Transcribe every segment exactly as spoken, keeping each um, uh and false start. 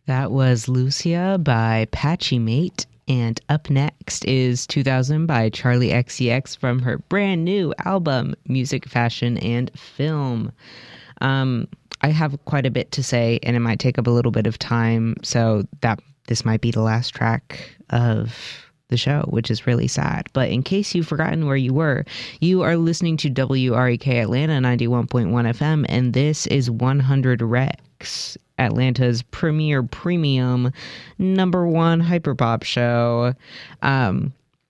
That was Lucia by Patchy Mate. And up next is two thousand by Charlie X C X from her brand new album, Music, Fashion, and Film. Um, I have quite a bit to say, and it might take up a little bit of time, so that this might be the last track of the show, which is really sad. But in case you've forgotten where you were, you are listening to W R E K Atlanta ninety-one point one F M, and this is one hundred Rex, Atlanta's premier premium number one hyperpop show. Um,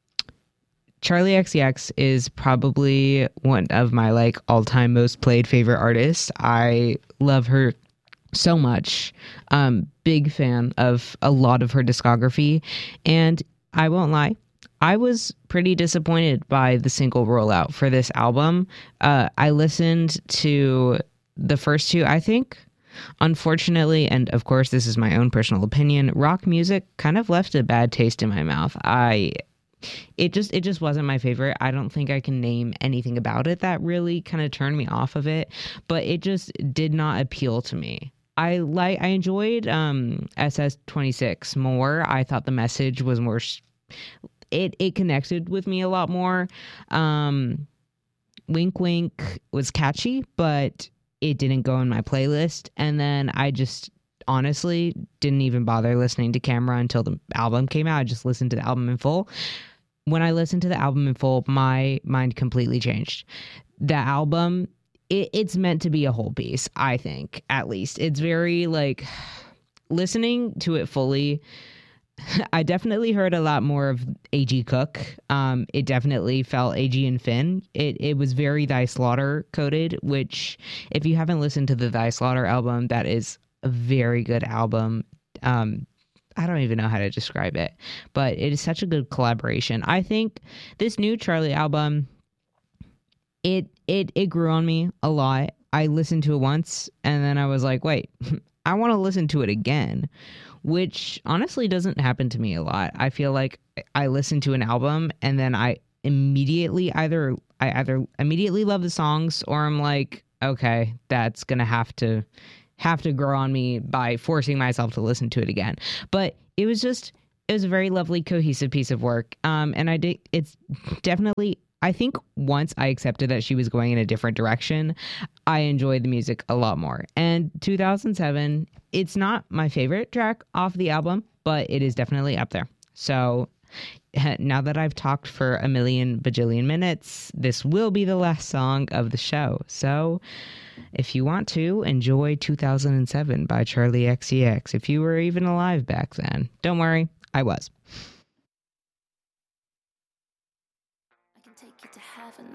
Charlie X C X is probably one of my like all-time most played favorite artists. I love her so much. Um, big fan of a lot of her discography, and I won't lie, I was pretty disappointed by the single rollout for this album. Uh, I listened to the first two, I think. Unfortunately, and of course this is my own personal opinion, rock music kind of left a bad taste in my mouth. I it just it just wasn't my favorite. I don't think I can name anything about it that really kind of turned me off of it, but it just did not appeal to me. I like I enjoyed um S S twenty-six more. I thought the message was more sh- it it connected with me a lot more. Um Wink Wink was catchy, but it didn't go in my playlist. And then I just honestly didn't even bother listening to Camera until the album came out. I just listened to the album in full. When I listened to the album in full, my mind completely changed. The album, it, it's meant to be a whole piece, I think, at least. It's very, like, listening to it fully, I definitely heard a lot more of A G Cook. Um, it definitely felt A G and Finn. It it was very Thy Slaughter coded, which if you haven't listened to the Thy Slaughter album, that is a very good album. Um, I don't even know how to describe it, but it is such a good collaboration. I think this new Charlie album, it it it grew on me a lot. I listened to it once and then I was like, wait, I want to listen to it again, which honestly doesn't happen to me a lot. I feel like I listen to an album and then I immediately either I either immediately love the songs or I'm like, okay, that's going to have to have to grow on me by forcing myself to listen to it again. But it was just it was a very lovely cohesive piece of work. Um and I did it's definitely I think once I accepted that she was going in a different direction, I enjoyed the music a lot more. And two thousand seven, it's not my favorite track off the album, but it is definitely up there. So now that I've talked for a million bajillion minutes, this will be the last song of the show. So if you want to, enjoy two thousand seven by Charlie X C X. If you were even alive back then. Don't worry, I was.